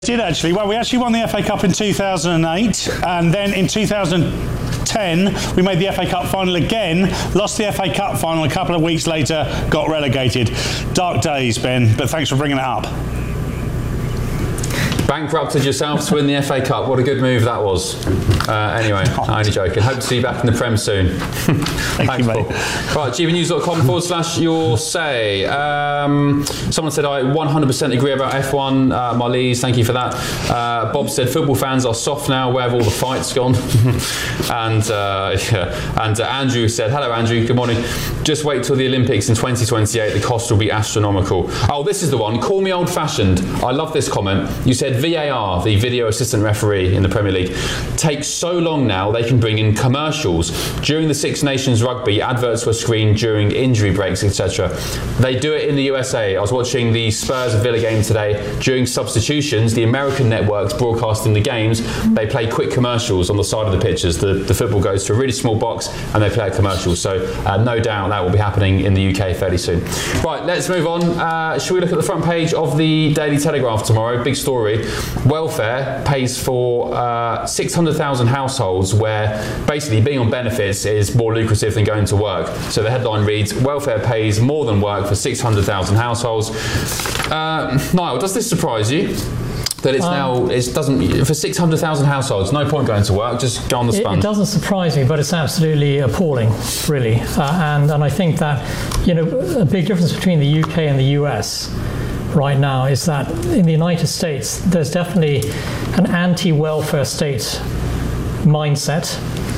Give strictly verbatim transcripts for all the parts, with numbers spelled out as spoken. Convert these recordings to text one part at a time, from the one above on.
Did actually. Well, we actually won the F A Cup in two thousand eight, and then in two thousand ten we made the F A Cup final again, lost the F A Cup final a couple of weeks later, got relegated. Dark days, Ben, but thanks for bringing it up. Bankrupted yourself to win the F A Cup. What a good move that was. Uh, anyway, I'm only joking. Hope to see you back in the Prem soon. Thank Thanks, you, mate. Paul. Right, gvnews.com forward slash your say. Um, someone said, I one hundred percent agree about F one. Uh, Marlies, thank you for that. Uh, Bob said, football fans are soft now. Where have all the fights gone? and uh, yeah. and uh, Andrew said, hello, Andrew. Good morning. Just wait till the Olympics in twenty twenty-eight. The cost will be astronomical. Oh, this is the one. Call me old-fashioned. I love this comment. You said V A R, the video assistant referee in the Premier League, takes so long now they can bring in commercials. During the Six Nations rugby, adverts were screened during injury breaks, et cetera. They do it in the U S A. I was watching the Spurs Villa game today. During substitutions, the American networks broadcasting the games, they play quick commercials on the side of the pitches. The, the football goes to a really small box and they play a commercial. So uh, no doubt that will be happening in the U K fairly soon. Right, let's move on. Uh, shall we look at the front page of the Daily Telegraph tomorrow? Big story. Welfare pays for uh, six hundred thousand households where basically being on benefits is more lucrative than going to work. So the headline reads, welfare pays more than work for six hundred thousand households. Uh, Niall, does this surprise you? That it's um, now, it doesn't, for six hundred thousand households, no point going to work, just go on the sponge. It, it doesn't surprise me, but it's absolutely appalling, really. Uh, and, and I think that, you know, a big difference between the U K and the U S right now is that in the United States, there's definitely an anti-welfare state mindset.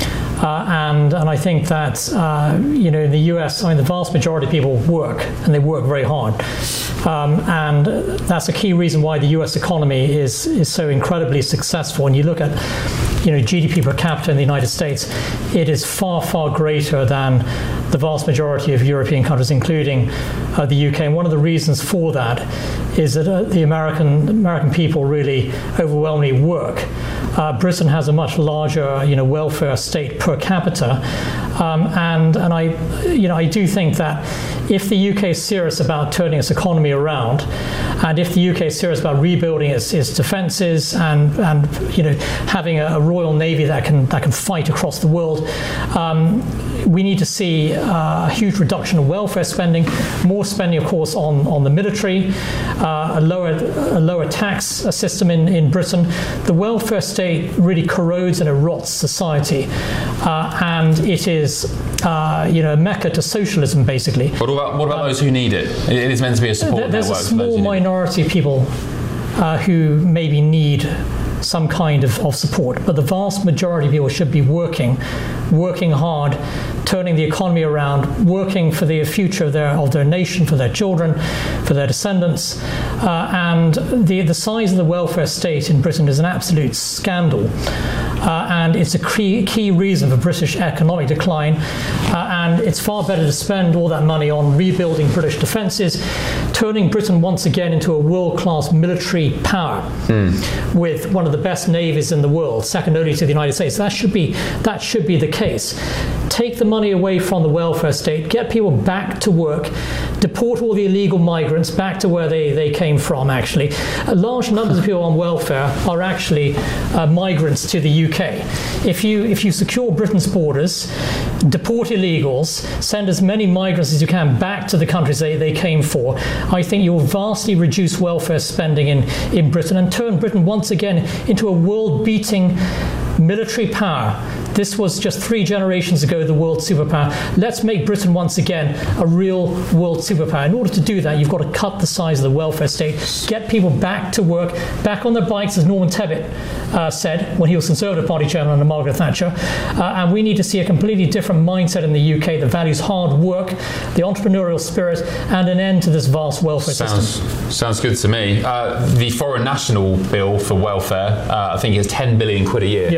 Uh, and and I think that uh, you know, in the U S, I mean, the vast majority of people work, and they work very hard, um, and that's a key reason why the U S economy is is so incredibly successful. When you look at, you know, G D P per capita in the United States, it is far far greater than the vast majority of European countries, including uh, the U K. And one of the reasons for that is that uh, the American American people really overwhelmingly work. Uh, Britain has a much larger, you know, welfare state per capita, um, and and I, you know, I do think that if the U K is serious about turning its economy around, and if the U K is serious about rebuilding its, its defences and and you know, having a, a Royal Navy that can that can fight across the world, um, we need to see uh, a huge reduction of welfare spending, more spending, of course, on on the military, uh, a lower a lower tax system in in Britain. The welfare state really corrodes and erodes society, uh, and it is uh, you know, a mecca to socialism, basically. What about what about um, those who need it? It is meant to be a support there's network. There's a small minority of people uh, who maybe need some kind of, of support, but the vast majority of people should be working, working hard, turning the economy around, working for the future of their of their nation, for their children, for their descendants. Uh, and the the size of the welfare state in Britain is an absolute scandal, uh, and it's a key key reason for British economic decline. Uh, and it's far better to spend all that money on rebuilding British defences, turning Britain once again into a world-class military power mm. with one of the best navies in the world, second only to the United States. That should be that should be the case. Take the money away from the welfare state, get people back to work, deport all the illegal migrants back to where they, they came from, actually. Uh, large numbers of people on welfare are actually uh, migrants to the U K. If you, if you secure Britain's borders, deport illegals, send as many migrants as you can back to the countries they, they came for, I think you'll vastly reduce welfare spending in, in Britain and turn Britain once again into a world-beating military power. This was just three generations ago the world superpower. Let's make Britain once again a real world superpower. In order to do that, you've got to cut the size of the welfare state, get people back to work, back on their bikes, as Norman Tebbit uh, said when he was Conservative Party chairman under Margaret Thatcher. Uh, and we need to see a completely different mindset in the U K that values hard work, the entrepreneurial spirit, and an end to this vast welfare sounds, system. Sounds good to me. Uh, the foreign national bill for welfare, uh, I think, is ten billion quid a year. Yeah.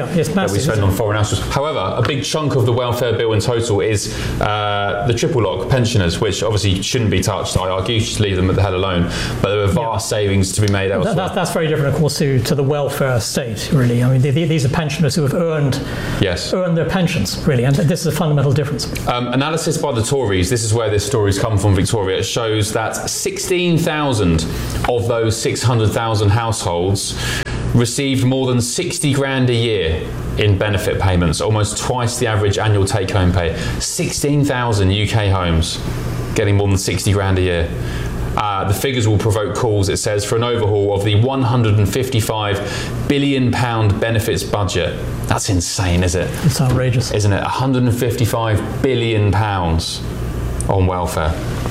Yeah, it's that massive, we spend on foreign nationals. However, a big chunk of the welfare bill in total is uh, the triple lock pensioners, which obviously shouldn't be touched. I argue you should leave them at the head alone. But there are vast yeah. savings to be made elsewhere. That, that, that's very different, of course, to, to the welfare state, really. I mean, the, the, these are pensioners who have earned, yes. earned their pensions, really, and this is a fundamental difference. Um, analysis by the Tories, this is where this story's come from, Victoria, it shows that sixteen thousand of those six hundred thousand households received more than sixty grand a year in benefit payments, almost twice the average annual take-home pay. sixteen thousand U K homes getting more than sixty grand a year. Uh, the figures will provoke calls, it says, for an overhaul of the one hundred fifty-five billion pound benefits budget. That's insane, is it? It's outrageous. Isn't it? one hundred fifty-five billion pounds on welfare.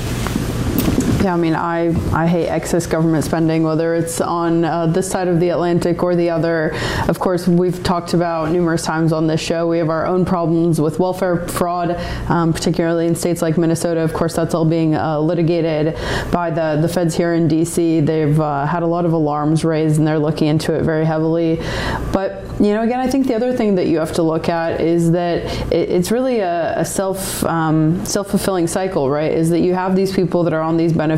Yeah, I mean, I, I hate excess government spending, whether it's on uh, this side of the Atlantic or the other. Of course, we've talked about numerous times on this show, we have our own problems with welfare fraud, um, particularly in states like Minnesota. Of course, that's all being uh, litigated by the, the feds here in D C. They've uh, had a lot of alarms raised, and they're looking into it very heavily. But, you know, again, I think the other thing that you have to look at is that it, it's really a, a self, um, self-fulfilling cycle, right? Is that you have these people that are on these benefits.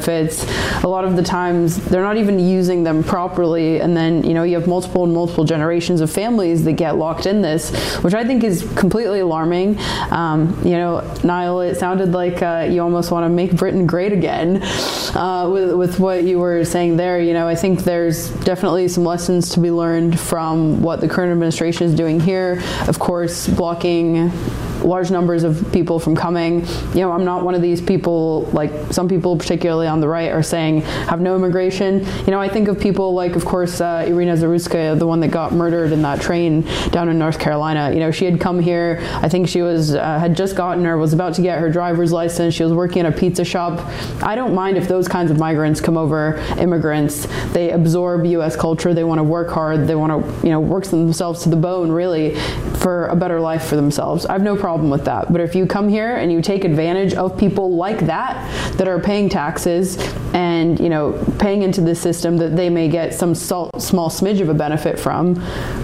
A lot of the times they're not even using them properly, and then you know you have multiple and multiple generations of families that get locked in this, which I think is completely alarming. Um, you know, Niall, it sounded like uh, you almost want to make Britain great again uh, with, with what you were saying there. You know, I think there's definitely some lessons to be learned from what the current administration is doing here. Of course, blocking large numbers of people from coming. You know, I'm not one of these people, like some people, particularly on the right, are saying have no immigration. You know, I think of people like, of course, uh, Irina Zarutskaya, the one that got murdered in that train down in North Carolina. You know, she had come here. I think she was uh, had just gotten or was about to get her driver's license. She was working in a pizza shop. I don't mind if those kinds of migrants come over, immigrants. They absorb U S culture. They want to work hard. They want to, you know, work themselves to the bone, really, for a better life for themselves. I have no problem with that. But if you come here and you take advantage of people like that, that are paying taxes and, you know, paying into the system that they may get some small smidge of a benefit from,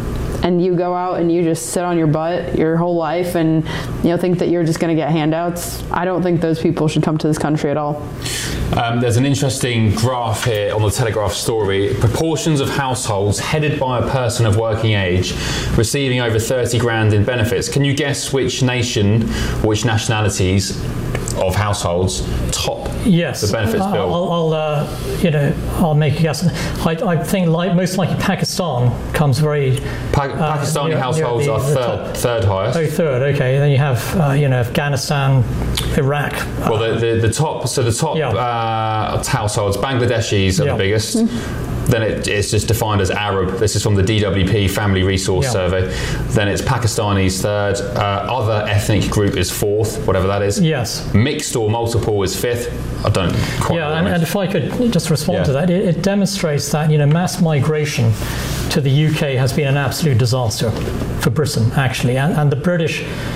and you go out and you just sit on your butt your whole life and, you know, think that you're just going to get handouts, I don't think those people should come to this country at all. Um, there's an interesting graph here on the Telegraph story. Proportions of households headed by a person of working age receiving over thirty grand in benefits. Can you guess which nation, which nationalities of households top yes. the benefits I'll, bill? I'll, I'll uh, you know, I'll make a guess. I, I think like most likely Pakistan comes very. Pa- Pakistani uh, near, near households the, are the third, top. third highest. Oh, third. Okay. Then you have uh, you know Afghanistan, Iraq. Well, the, the the top so the top yeah. uh, households, Bangladeshis are yeah. the biggest. Mm-hmm. Then it, it's just defined as Arab. This is from the D W P Family Resource yeah. Survey. Then it's Pakistanis third. Uh, other ethnic group is fourth, whatever that is. Yes. Mixed or multiple is fifth. I don't quite Yeah, know. and, and if I could just respond yeah. to that, it, it demonstrates that you know mass migration to the U K has been an absolute disaster for Britain, actually, and, and the British,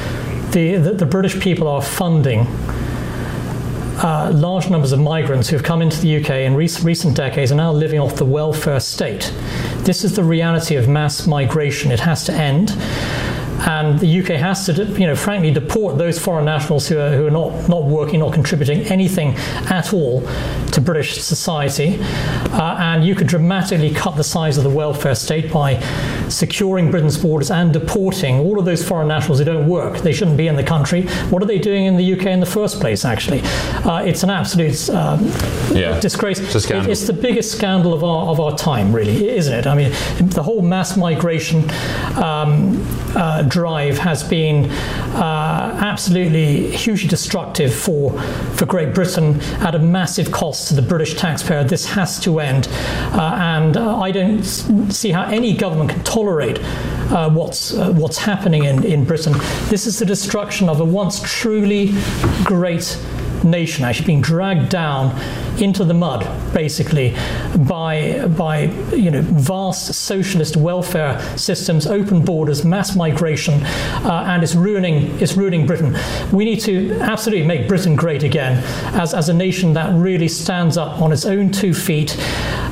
the, the the British people are funding Uh, large numbers of migrants who have come into the U K in rec- recent decades are now living off the welfare state. This is the reality of mass migration. It has to end. And the U K has to, you know, frankly, deport those foreign nationals who are, who are not, not working, not contributing anything at all to British society. Uh, and you could dramatically cut the size of the welfare state by securing Britain's borders and deporting all of those foreign nationals who don't work. They shouldn't be in the country. What are they doing in the U K in the first place, actually? Uh, it's an absolute um, yeah. disgrace. It's a scandal. It's the biggest scandal of our, of our time, really, isn't it? I mean, the whole mass migration um, uh, drive has been uh, absolutely hugely destructive for for Great Britain at a massive cost to the British taxpayer. This has to end, uh, and uh, I don't see how any government can tolerate uh, what's uh, what's happening in, in Britain. This is the destruction of a once truly great nation, actually being dragged down into the mud, basically, by by you know vast socialist welfare systems, open borders, mass migration, uh, and it's ruining it's ruining Britain. We need to absolutely make Britain great again as as a nation that really stands up on its own two feet,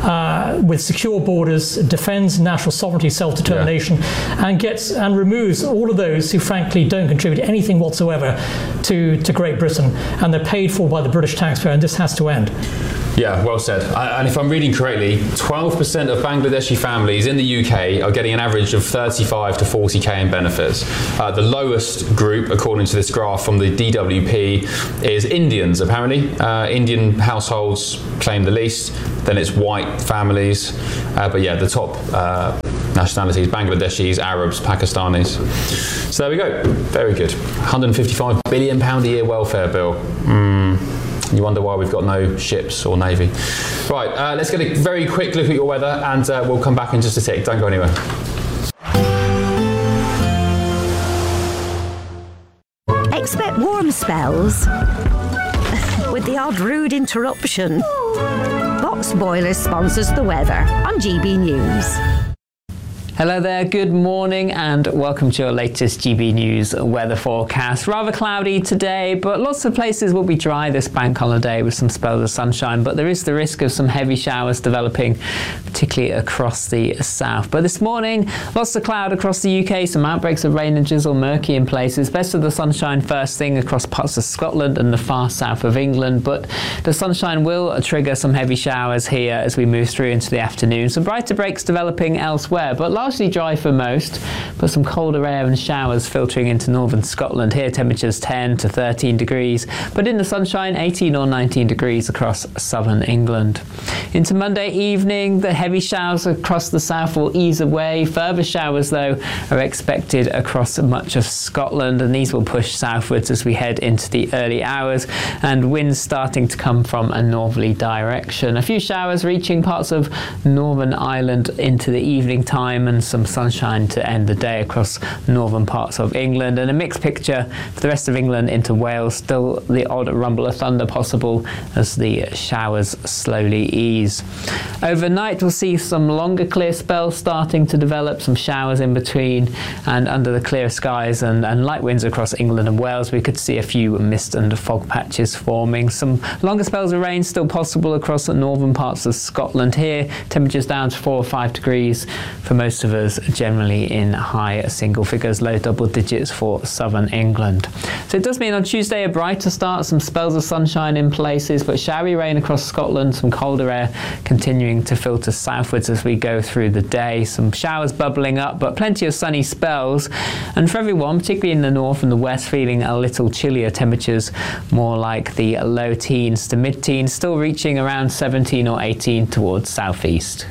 uh, with secure borders, defends national sovereignty, self-determination, yeah. and gets and removes all of those who frankly don't contribute anything whatsoever to, to Great Britain, and they're paid for by the British taxpayer, and this has to end. Yeah, well said. And if I'm reading correctly, twelve percent of Bangladeshi families in the U K are getting an average of thirty-five to forty K in benefits. Uh, the lowest group, according to this graph from the D W P, is Indians, apparently. Uh, Indian households claim the least, then it's white families. Uh, but yeah, the top uh, nationalities, Bangladeshis, Arabs, Pakistanis. So there we go. Very good. one hundred fifty-five billion pounds a year welfare bill. Mm. You wonder why we've got no ships or navy. Right, uh, let's get a very quick look at your weather, and uh, we'll come back in just a tick. Don't go anywhere. Expect warm spells with the odd rude interruption. Box Boilers sponsors the weather on G B News. Hello there, good morning and welcome to your latest G B News weather forecast. Rather cloudy today, but lots of places will be dry this bank holiday with some spells of sunshine, but there is the risk of some heavy showers developing, particularly across the south. But this morning, lots of cloud across the U K, some outbreaks of rain and drizzle, murky in places. Best of the sunshine first thing across parts of Scotland and the far south of England, but the sunshine will trigger some heavy showers here as we move through into the afternoon. Some brighter breaks developing elsewhere, but largely dry for most, but some colder air and showers filtering into northern Scotland. Here temperatures ten to thirteen degrees, but in the sunshine eighteen or nineteen degrees across southern England. Into Monday evening, the heavy showers across the south will ease away. Further showers though are expected across much of Scotland, and these will push southwards as we head into the early hours, and winds starting to come from a northerly direction. A few showers reaching parts of Northern Ireland into the evening time, and some sunshine to end the day across northern parts of England, and a mixed picture for the rest of England into Wales. Still the odd rumble of thunder possible as the showers slowly ease. Overnight we'll see some longer clear spells starting to develop, some showers in between and under the clear skies, and, and light winds across England and Wales. We could see a few mist and fog patches forming. Some longer spells of rain still possible across the northern parts of Scotland. Here temperatures down to four or five degrees for most of us, generally in high single figures, low double digits for southern England. So it does mean on Tuesday a brighter start, some spells of sunshine in places, but showery rain across Scotland, some colder air continuing to filter southwards as we go through the day. Some showers bubbling up, but plenty of sunny spells. And for everyone, particularly in the north and the west, feeling a little chillier, temperatures more like the low teens to mid-teens, still reaching around seventeen or eighteen towards southeast.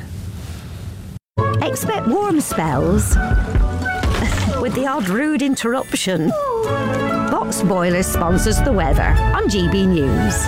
Expect warm spells with the odd rude interruption. Box Boilers sponsors the weather on G B News.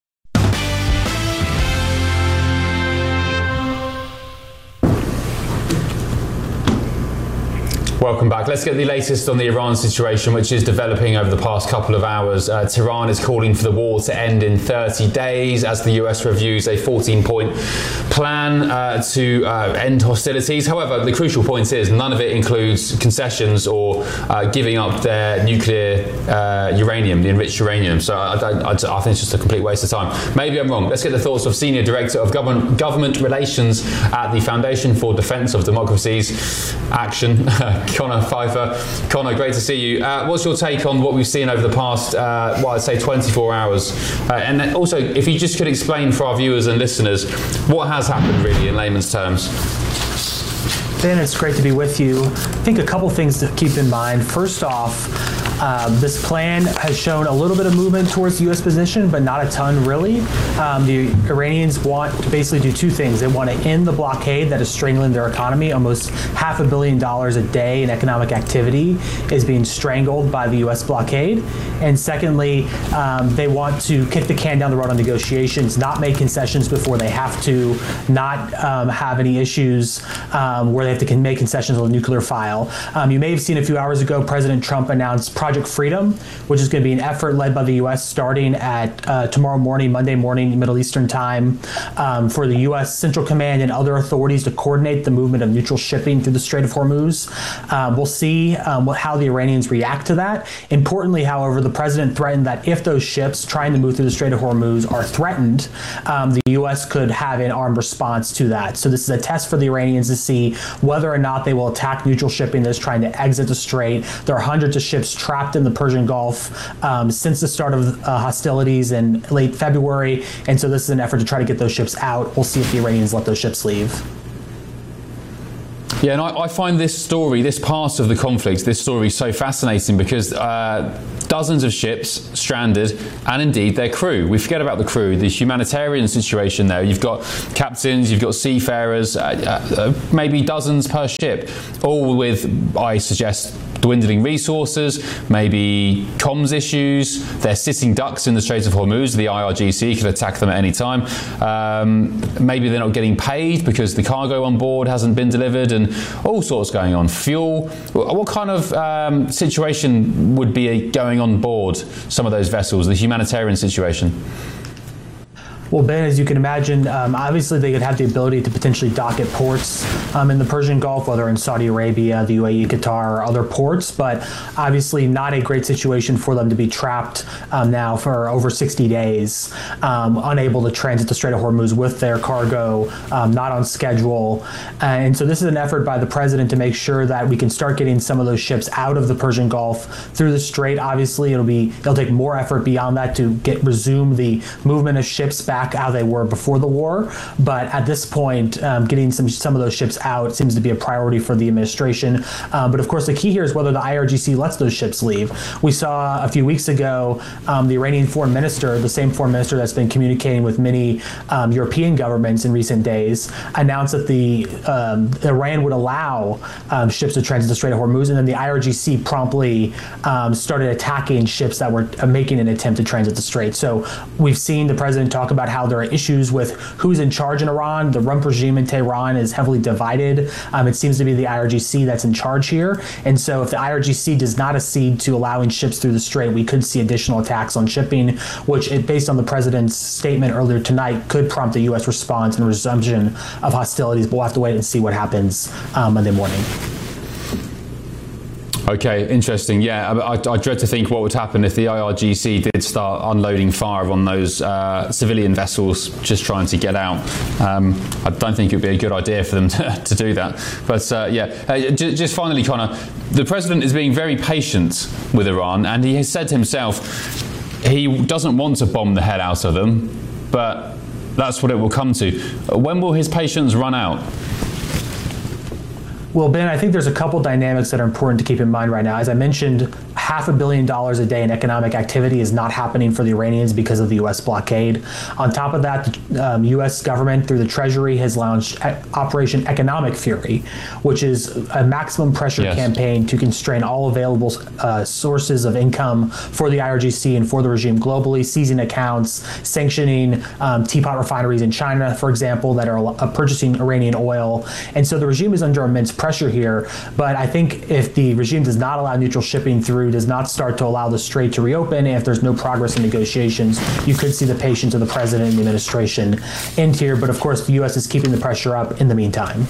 Welcome back. Let's get the latest on the Iran situation, which is developing over the past couple of hours. Uh, Tehran is calling for the war to end in thirty days as the U S reviews a fourteen-point plan uh, to uh, end hostilities. However, the crucial point is none of it includes concessions or uh, giving up their nuclear uh, uranium, the enriched uranium. So I, I, I think it's just a complete waste of time. Maybe I'm wrong. Let's get the thoughts of Senior Director of Government, Government Relations at the Foundation for Defence of Democracy's Action, Conor Pfeiffer. Conor, great to see you. Uh, what's your take on what we've seen over the past, uh, well, I'd say twenty-four hours? Uh, and also, if you just could explain for our viewers and listeners what has happened really in layman's terms. Ben, it's great to be with you. I think a couple things to keep in mind. First off, Um, this plan has shown a little bit of movement towards the U S position, but not a ton really. Um, the Iranians want to basically do two things. They want to end the blockade that is strangling their economy. Almost half a billion dollars a day in economic activity is being strangled by the U S blockade. And secondly, um, they want to kick the can down the road on negotiations, not make concessions before they have to, not um, have any issues um, where they have to make concessions on the nuclear file. Um, you may have seen a few hours ago, President Trump announced Project Project Freedom, which is going to be an effort led by the U S starting at uh, tomorrow morning, Monday morning, Middle Eastern time, um, for the U S Central Command and other authorities to coordinate the movement of neutral shipping through the Strait of Hormuz. Uh, we'll see um, what, how the Iranians react to that. Importantly, however, the president threatened that if those ships trying to move through the Strait of Hormuz are threatened, um, the U S could have an armed response to that. So this is a test for the Iranians to see whether or not they will attack neutral shipping that's trying to exit the strait. There are hundreds of ships trapped in the Persian Gulf um, since the start of uh, hostilities in late February, and so this is an effort to try to get those ships out. We'll see if the Iranians let those ships leave. Yeah, and I, I find this story, this part of the conflict, this story so fascinating because uh, dozens of ships stranded and indeed their crew. We forget about the crew, the humanitarian situation there. You've got captains, you've got seafarers, uh, uh, maybe dozens per ship, all with, I suggest, dwindling resources, maybe comms issues. They're sitting ducks in the Strait of Hormuz. The I R G C could attack them at any time. Um, maybe they're not getting paid because the cargo on board hasn't been delivered, and all sorts going on. Fuel. What kind of um, situation would be going on board some of those vessels, the humanitarian situation? Well, Ben, as you can imagine, um, obviously they could have the ability to potentially dock at ports um, in the Persian Gulf, whether in Saudi Arabia, the U A E, Qatar, or other ports, but obviously not a great situation for them to be trapped um, now for over sixty days, um, unable to transit the Strait of Hormuz with their cargo, um, not on schedule. And so this is an effort by the president to make sure that we can start getting some of those ships out of the Persian Gulf through the strait. Obviously, it'll be it'll take more effort beyond that to get resume the movement of ships back how they were before the war, but at this point, um, getting some some of those ships out seems to be a priority for the administration. Um, but of course, the key here is whether the I R G C lets those ships leave. We saw a few weeks ago um, the Iranian foreign minister, the same foreign minister that's been communicating with many um, European governments in recent days, announced that the um, Iran would allow um, ships to transit the Strait of Hormuz, and then the I R G C promptly um, started attacking ships that were uh, making an attempt to transit the strait. So we've seen the president talk about how there are issues with who's in charge in Iran. The Rump regime in Tehran is heavily divided. Um, it seems to be the I R G C that's in charge here. And so if the I R G C does not accede to allowing ships through the strait, we could see additional attacks on shipping, which, it, based on the president's statement earlier tonight, could prompt a U S response and resumption of hostilities. But we'll have to wait and see what happens um, Monday morning. Okay, interesting. Yeah, I, I dread to think what would happen if the I R G C did start unloading fire on those uh, civilian vessels just trying to get out. Um, I don't think it would be a good idea for them to, to do that. But uh, yeah, uh, j- just finally, Connor, the president is being very patient with Iran, and he has said himself he doesn't want to bomb the hell out of them, but that's what it will come to. When will his patience run out? Well, Ben, I think there's a couple dynamics that are important to keep in mind right now. As I mentioned, half a billion dollars a day in economic activity is not happening for the Iranians because of the U S blockade. On top of that, the um, U S government through the Treasury has launched Operation Economic Fury, which is a maximum pressure yes. campaign to constrain all available uh, sources of income for the I R G C and for the regime globally, seizing accounts, sanctioning um, teapot refineries in China, for example, that are uh, purchasing Iranian oil. And so the regime is under immense pressure here. But I think if the regime does not allow neutral shipping through, does not start to allow the strait to reopen, and if there's no progress in negotiations, you could see the patience of the president and the administration end here. But of course, the U S is keeping the pressure up in the meantime.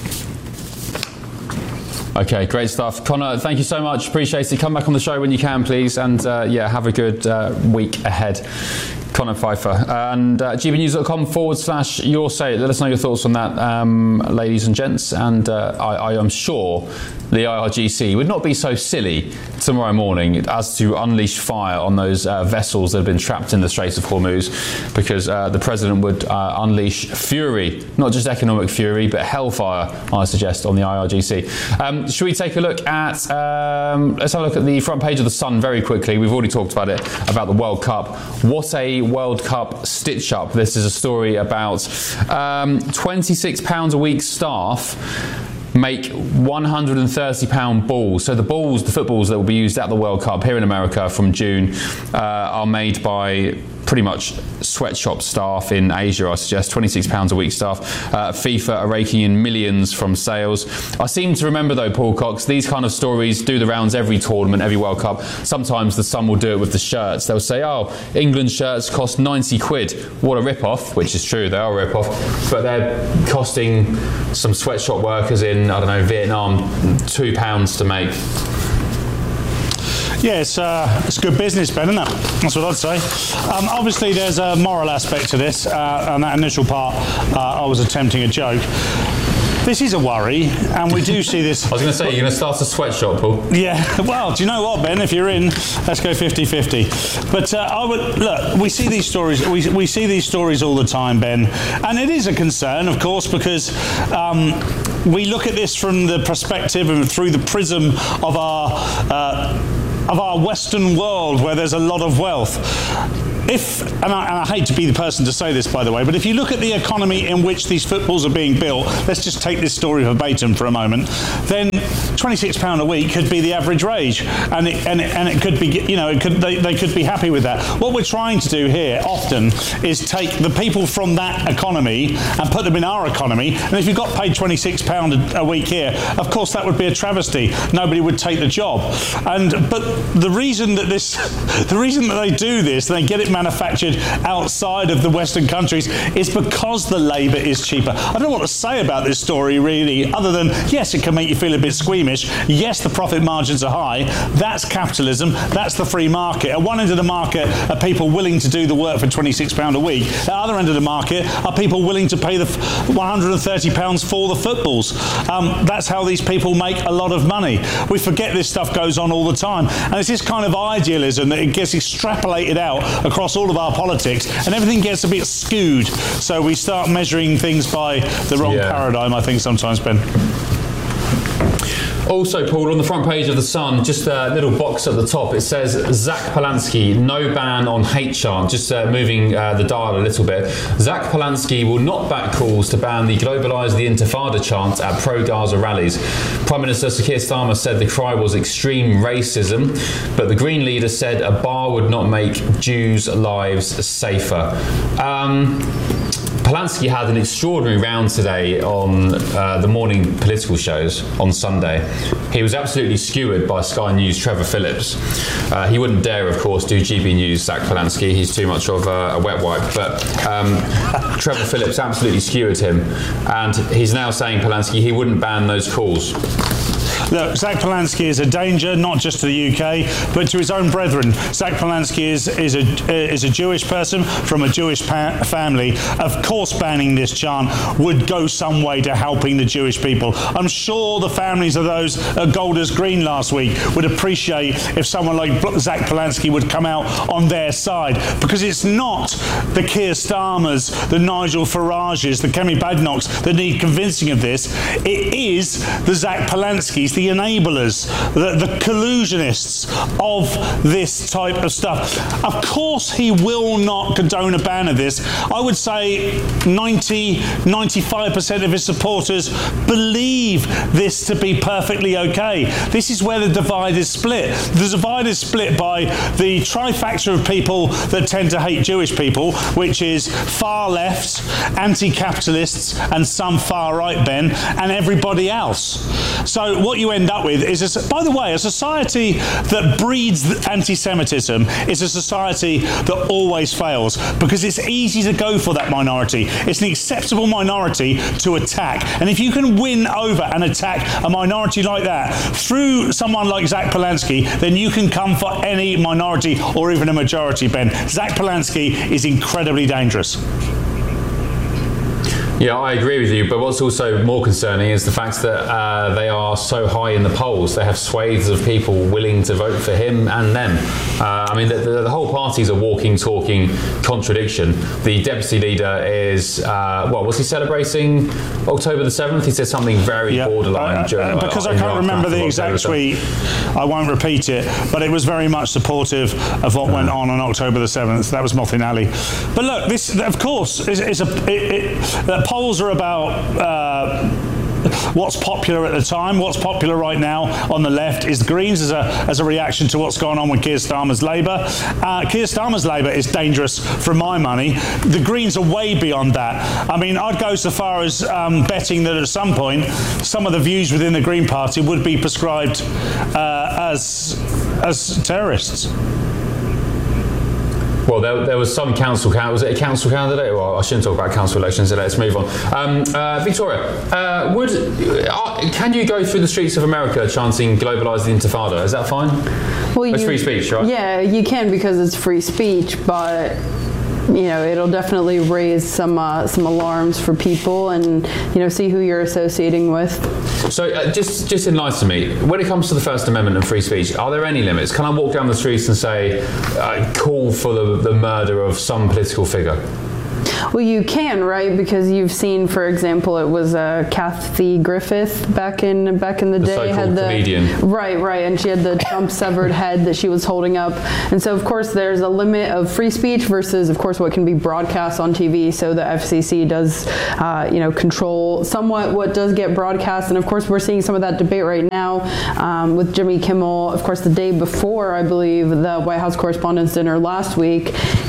Okay, great stuff. Connor, thank you so much. Appreciate it. Come back on the show when you can, please. And uh, yeah, have a good uh, week ahead. Connor Pfeiffer. And uh, gbnews.com forward slash your say. Let us know your thoughts on that, um, ladies and gents. And uh, I, I am sure the I R G C would not be so silly tomorrow morning as to unleash fire on those uh, vessels that have been trapped in the Strait of Hormuz, because uh, the president would uh, unleash fury, not just economic fury, but hellfire, I suggest, on the I R G C. Um, should we take a look at, um, let's have a look at the front page of The Sun very quickly. We've already talked about it, about the World Cup. What a World Cup stitch up. This is a story about um, twenty-six pounds a week staff make one hundred thirty pound balls. So the balls, the footballs that will be used at the World Cup here in America from June uh, are made by pretty much sweatshop staff in Asia, I suggest, twenty-six pounds a week staff. Uh, FIFA are raking in millions from sales. I seem to remember, though, Paul Cox, these kind of stories do the rounds every tournament, every World Cup. Sometimes the Sun will do it with the shirts. They'll say, oh, England shirts cost ninety quid. What a rip-off, which is true, they are a rip-off. But they're costing some sweatshop workers in, I don't know, Vietnam, two pounds to make. Yeah, it's, uh, it's good business, Ben, isn't it? That's what I'd say. Um, obviously, there's a moral aspect to this, uh, and that initial part, uh, I was attempting a joke. This is a worry, and we do see this. I was going to say, you're going to start a sweatshop, Paul. Yeah, well, do you know what, Ben? If you're in, let's go fifty fifty. But uh, I would look. We see these stories. We we see these stories all the time, Ben, and it is a concern, of course, because um, we look at this from the perspective and through the prism of our. Uh, of our Western world, where there's a lot of wealth. If, and I, and I hate to be the person to say this, by the way, but if you look at the economy in which these footballs are being built, let's just take this story verbatim for a moment, then twenty-six pounds a week could be the average wage, and it, and it, and it could be, you know, it could, they, they could be happy with that. What we're trying to do here often is take the people from that economy and put them in our economy, and if you got paid twenty-six pounds a week here, of course that would be a travesty. Nobody would take the job. And but the reason that this, the reason that they do this, they get it manufactured outside of the Western countries, is because the labour is cheaper. I don't know what to say about this story really, other than yes, it can make you feel a bit squeamish. Yes, the profit margins are high. That's capitalism. That's the free market. At one end of the market are people willing to do the work for twenty-six pounds a week. At the other end of the market are people willing to pay the one hundred thirty pounds for the footballs. Um, that's how these people make a lot of money. We forget this stuff goes on all the time. And it's this kind of idealism that it gets extrapolated out across all of our politics, and everything gets a bit skewed. So we start measuring things by the wrong yeah. paradigm, I think, sometimes, Ben. Also, Paul, on the front page of The Sun, just a little box at the top, it says Zach Polansky, no ban on hate chant, just uh, moving uh, the dial a little bit. Zach Polansky will not back calls to ban the Globalise the Intifada chant at pro-Gaza rallies. Prime Minister Sir Keir Starmer said the cry was extreme racism, but the Green leader said a bar would not make Jews' lives safer. Um... Polansky had an extraordinary round today on uh, the morning political shows on Sunday. He was absolutely skewered by Sky News' Trevor Phillips. Uh, he wouldn't dare, of course, do G B News' Zach Polansky. He's too much of a, a wet wipe. But um, Trevor Phillips absolutely skewered him. And he's now saying, Polansky, he wouldn't ban those calls. Look, Zach Polansky is a danger, not just to the U K, but to his own brethren. Zach Polansky is, is, a, is a Jewish person from a Jewish pa- family. Of course, banning this chant would go some way to helping the Jewish people. I'm sure the families of those at Golders Green last week would appreciate if someone like Zach Polansky would come out on their side, because it's not the Keir Starmers, the Nigel Farages, the Kemi Badnocks that need convincing of this. It is the Zach Polanskys, the enablers, the, the collusionists of this type of stuff. Of course he will not condone a ban of this. I would say ninety, ninety-five percent of his supporters believe this to be perfectly okay. This is where the divide is split. The divide is split by the trifecta of people that tend to hate Jewish people, which is far left, anti-capitalists, and some far right, Ben, and everybody else. So what you end up with is, a, by the way, a society that breeds anti-Semitism is a society that always fails, because it's easy to go for that minority. It's an acceptable minority to attack. And if you can win over and attack a minority like that through someone like Zach Polansky, then you can come for any minority or even a majority, Ben. Zach Polansky is incredibly dangerous. Yeah, I agree with you, but what's also more concerning is the fact that uh, they are so high in the polls. They have swathes of people willing to vote for him and them. Uh, I mean, the, the, the whole party is a walking, talking contradiction. The deputy leader is, uh, what, was he celebrating October the seventh? He said something very yeah. borderline. Uh, during, uh, because uh, I can't remember the exact tweet, I won't repeat it, but it was very much supportive of what uh. went on on October the seventh. That was Mothin Ali. But look, this, of course, is, is a... It, it, polls are about uh, what's popular at the time. What's popular right now on the left is the Greens as a, as a reaction to what's going on with Keir Starmer's Labour. Uh, Keir Starmer's Labour is dangerous for my money. The Greens are way beyond that. I mean, I'd go so far as um, betting that at some point some of the views within the Green Party would be prescribed uh, as as terrorists. Well, there, there was some council candidate. Was it a council candidate? Well, I shouldn't talk about council elections, so let's move on. Um, uh, Victoria, uh, would uh, can you go through the streets of America chanting "Globalise the Intifada"? Is that fine? Well, it's you, free speech, right? Yeah, you can because it's free speech, but you know it'll definitely raise some uh, some alarms for people, and you know see who you're associating with. So uh, just just enlighten me. When it comes to the First Amendment and free speech, are there any limits? Can I walk down the streets and say, uh, call for the, the murder of some political figure? Well, you can, right? Because you've seen, for example, it was uh, Kathy Griffith back in back in the, the day so-called had the comedian. Right, right, and she had the Trump severed head that she was holding up, and so of course there's a limit of free speech versus, of course, what can be broadcast on T V. So the F C C does, uh, you know, control somewhat what does get broadcast, and of course we're seeing some of that debate right now um, with Jimmy Kimmel. Of course, the day before, I believe, the White House Correspondents' Dinner last week,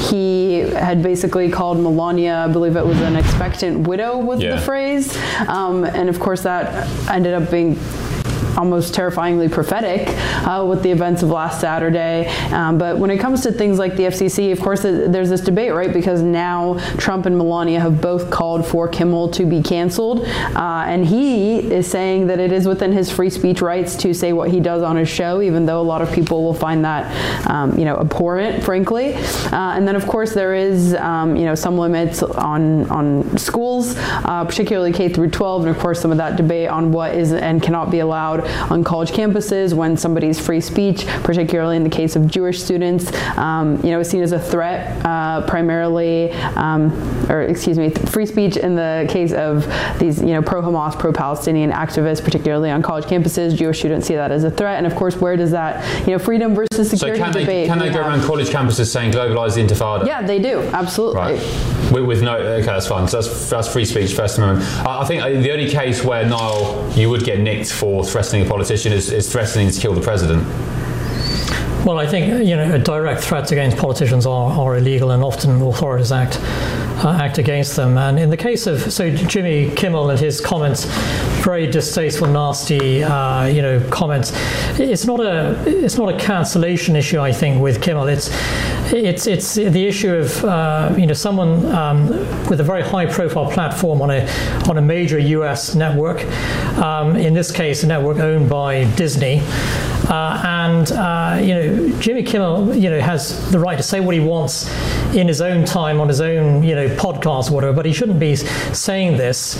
he had basically called Melania, I believe it was an expectant widow was yeah. the phrase. Um, and of course that ended up being almost terrifyingly prophetic uh, with the events of last Saturday. Um, but when it comes to things like the F C C, of course, there's this debate, right? Because now Trump and Melania have both called for Kimmel to be canceled. Uh, and he is saying that it is within his free speech rights to say what he does on his show, even though a lot of people will find that, um, you know, abhorrent, frankly. Uh, and then, of course, there is, um, you know, some limits on, on schools, uh, particularly K through twelve. And, of course, some of that debate on what is and cannot be allowed on college campuses when somebody's free speech, particularly in the case of Jewish students, um, you know, is seen as a threat, uh, primarily, um, or excuse me, free speech in the case of these, you know, pro-Hamas, pro-Palestinian activists, particularly on college campuses. Jewish students see that as a threat, and of course, where does that, you know, freedom versus security so can debate? They, can they go around college campuses saying "Globalise the Intifada"? Yeah, they do, absolutely. Right. With, with no, okay, that's fine. So that's, that's free speech, First Amendment. I, I think the only case where, Niall, you would get nicked for threatening a politician is, is threatening to kill the president. Well, I think, you know, direct threats against politicians are, are illegal, and often authorities act uh, act against them. And in the case of, so Jimmy Kimmel and his comments, very distasteful, nasty, uh, you know, comments. It's not a it's not a cancellation issue, I think, with Kimmel. It's it's it's the issue of uh, you know someone um, with a very high-profile platform on a on a major U S network. Um, in this case, a network owned by Disney. Uh, and uh, you know, Jimmy Kimmel, you know, has the right to say what he wants in his own time on his own, you know, podcast or whatever. But he shouldn't be saying this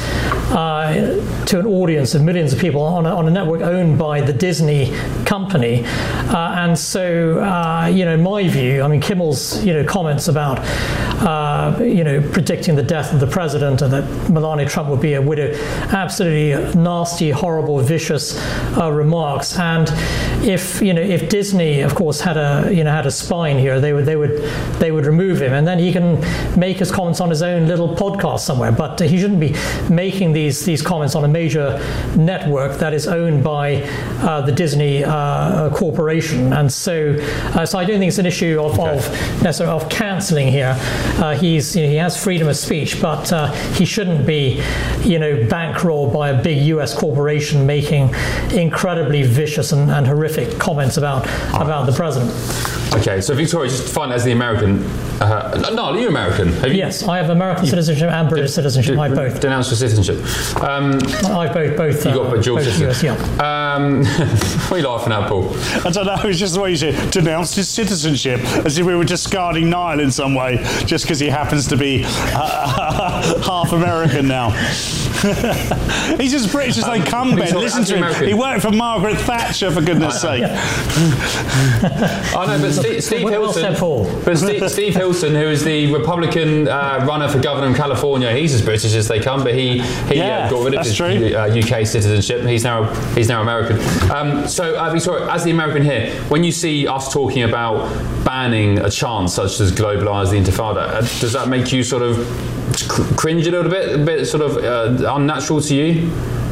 uh, to an audience of millions of people on a, on a network owned by the Disney company. Uh, and so, uh, you know, in my view, I mean, Kimmel's, you know, comments about, uh, you know, predicting the death of the president and that Melania Trump would be a widow, absolutely nasty, horrible, vicious uh, remarks. And if you know, if Disney, of course, had a you know had a spine here, they would they would they would remove him, and then he can make his comments on his own little podcast somewhere. But he shouldn't be making these these comments on a major network that is owned by uh, the Disney uh, corporation. And so, uh, so I don't think it's an issue of, okay. of necessarily of cancelling here. Uh, he's you know, he has freedom of speech, but uh, he shouldn't be you know bankrolled by a big U S corporation making incredibly vicious and, and horrific comments about oh. about the president. Okay, so Victoria, just find as the American. Uh, no, are you American? Have you, yes, I have American citizenship and British d- citizenship. d- I both. Denounced your citizenship. Um, I both both. You uh, got dual both citizenship. U S, yeah. Um, what are you laughing at, Paul? I don't know. It's just the way you say denounced his citizenship, as if we were discarding Niall in some way, just because he happens to be uh, half American now. He's as British as um, they come, Ben. Listen to him. American. He worked for Margaret Thatcher, for goodness' sake. I know, but Steve, Steve Hilton. But Steve, Steve Hilton, who is the Republican uh, runner for governor in California, he's as British as they come. But he he yeah, uh, got rid of his uh, U K citizenship. He's now he's now American. Um, so, uh, Victoria, as the American here, when you see us talking about banning a chant such as "Globalise the Intifada," uh, does that make you sort of cringe a little bit, a bit sort of uh, unnatural to you?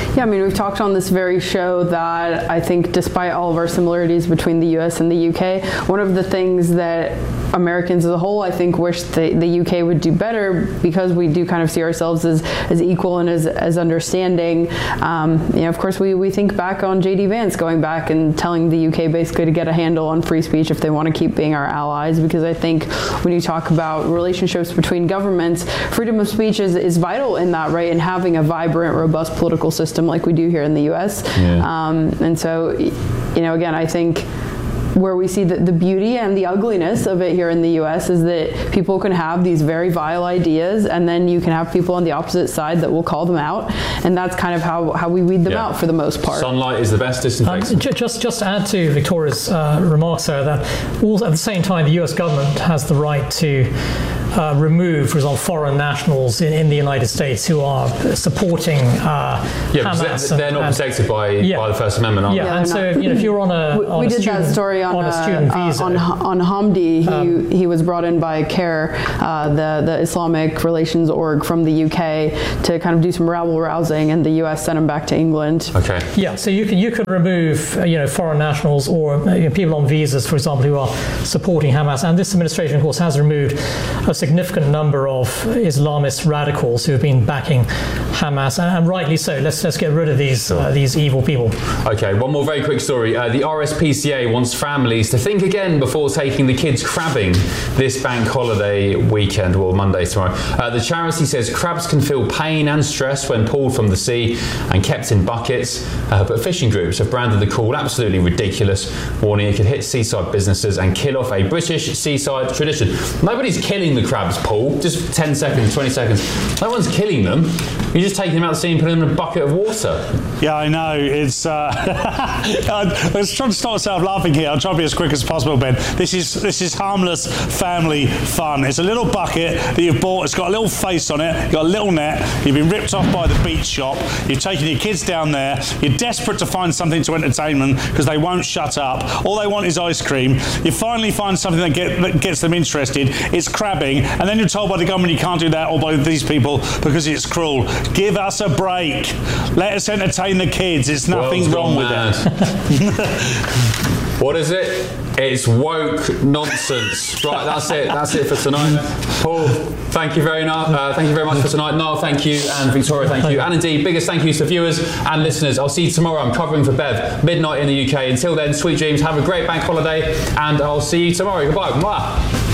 Yeah, I mean, we've talked on this very show that I think despite all of our similarities between the U S and the U K, one of the things that Americans as a whole, I think, wish the, the U K would do better, because we do kind of see ourselves as, as equal and as, as understanding. Um, you know, of course, we, we think back on J D Vance going back and telling the U K basically to get a handle on free speech if they want to keep being our allies, because I think when you talk about relationships between governments, freedom of speech is, is vital in that, right? And having a vibrant, robust political system like we do here in the U S. Yeah. Um, and so, you know, again, I think where we see the, the beauty and the ugliness of it here in the U S is that people can have these very vile ideas, and then you can have people on the opposite side that will call them out, and that's kind of how, how we weed them yeah. out for the most part. Sunlight is the best disinfectant. Um, just, just to add to Victoria's uh, remarks there, that also at the same time the U S government has the right to Uh, remove, for example, foreign nationals in, in the United States who are supporting uh, yeah, Hamas. They're, they're not and, protected by, yeah. by the First Amendment, are yeah, they? Yeah, and so you know, if you're on a we, on we a did student, that story on, on a uh, student visa on on Hamdi. He um, he was brought in by CARE, uh, the the Islamic Relations Org from the U K, to kind of do some rabble rousing, and the U S sent him back to England. Okay. Yeah, so you can you can remove uh, you know foreign nationals or uh, you know, people on visas, for example, who are supporting Hamas. And this administration, of course, has removed a significant number of Islamist radicals who have been backing Hamas, and, and rightly so. Let's let's get rid of these uh, these evil people. Okay, one more very quick story. Uh, the R S P C A wants families to think again before taking the kids crabbing this bank holiday weekend, or Monday tomorrow. Uh, the charity says crabs can feel pain and stress when pulled from the sea and kept in buckets, uh, but fishing groups have branded the call absolutely ridiculous, warning it could hit seaside businesses and kill off a British seaside tradition. Nobody's killing the crabs, Paul. Just ten seconds, twenty seconds. No one's killing them. You're just taking them out of the sea and putting them in a bucket of water. Yeah, I know. It's. Uh, I was trying to stop myself laughing here. I'll try to be as quick as possible, Ben. This is this is harmless family fun. It's a little bucket that you've bought. It's got a little face on it. You've got a little net. You've been ripped off by the beach shop. You've taken your kids down there. You're desperate to find something to entertain them because they won't shut up. All they want is ice cream. You finally find something that, get, that gets them interested. It's crabbing, and then you're told by the government you can't do that, or by these people because it's cruel. Give us a break. Let us entertain the kids. It's nothing wrong with it. What is it? It's woke nonsense. Right, that's it. That's it for tonight. Paul, thank you very much. Uh, thank you very much for tonight. Niall, thank you, and Victoria, thank you, and indeed, biggest thank yous to viewers and listeners. I'll see you tomorrow. I'm covering for Bev, midnight in the U K. Until then, sweet dreams. Have a great bank holiday, and I'll see you tomorrow. Goodbye. Mwah.